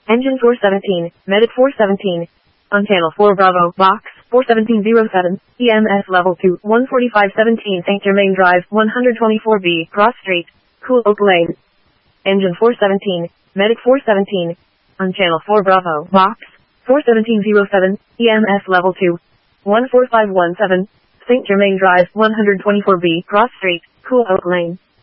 Engine 417, Medic 417. On channel 4 Bravo, box, 41707, EMS level 2, 14517 St. Germain Drive, 124B, Cross Street, Cool Oak Lane. Engine 417, Medic 417. On channel 4 Bravo, box, 41707, EMS level 2, 14517, St. Germain Drive, 124B, Cross Street, Cool Oak Lane.